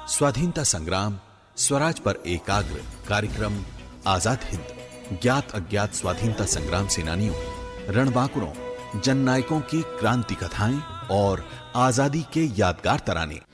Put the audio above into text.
स्वाधीनता संग्राम, स्वराज पर एकाग्र कार्यक्रम आजाद हिंद, ज्ञात अज्ञात स्वाधीनता संग्राम सेनानियों, रणबांकुरों, जननायकों की क्रांति कथाएं और आजादी के यादगार तराने